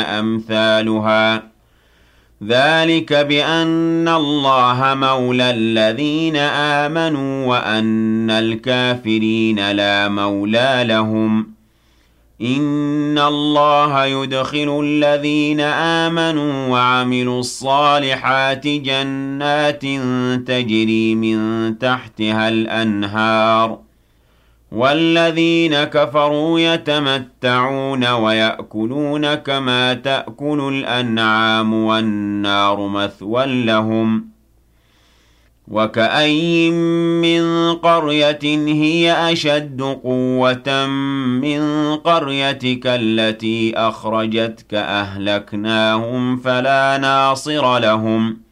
أمثالها ذلك بأن الله مولى الذين آمنوا وأن الكافرين لا مولى لهم إن الله يدخل الذين آمنوا وعملوا الصالحات جنات تجري من تحتها الأنهار والذين كفروا يتمتعون ويأكلون كما تأكل الأنعام والنار مثوى لهم وكأين من قرية هي أشد قوة من قريتك التي أخرجتك أهلكناهم فلا ناصر لهم